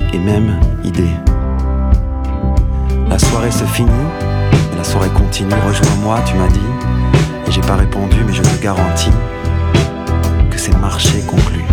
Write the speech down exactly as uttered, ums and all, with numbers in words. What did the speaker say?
et même idée. La soirée se finit, mais la soirée continue. Rejoins-moi, tu m'as dit, et j'ai pas répondu, mais je te garantis que c'est marché conclu.